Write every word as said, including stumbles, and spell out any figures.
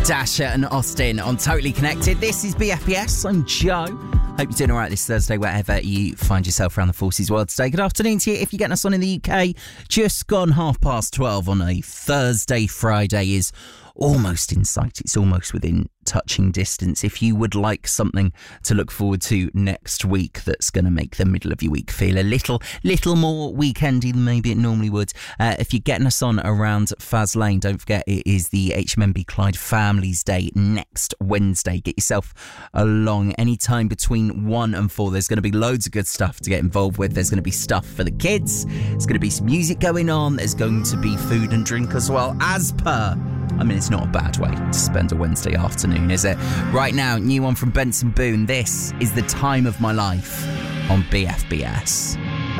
Dasher and Austin on Totally Connected. This is B F B S. I'm Joe. Hope you're doing all right this Thursday, wherever you find yourself around the forces world today. Good afternoon to you. If you're getting us on in the U K, just gone half past twelve on a Thursday. Friday is almost in sight. It's almost within touching distance. If you would like something to look forward to next week that's going to make the middle of your week feel a little little more weekendy than maybe it normally would, uh, if you're getting us on around Faz Lane, don't forget it is the H M M B Clyde Families Day next Wednesday. Get yourself along anytime between one and four. There's going to be loads of good stuff to get involved with. There's going to be stuff for the kids. There's going to be some music going on. There's going to be food and drink as well, as per... I mean, it's not a bad way to spend a Wednesday afternoon, is it? Right now, new one from Benson Boone. This is The Time of My Life on B F B S.